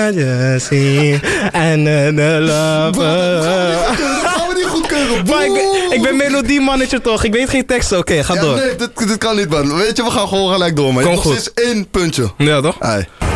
majesty and the lover. Dat gaan we niet goedkeuren. Maar ik ben melodiemannetje toch? Ik weet geen teksten. Oké, ga door. Nee, dit kan niet, man. Weet je, we gaan gewoon gelijk door, man. Kom Nog goed. steeds 1 puntje. Ja, toch? Ai.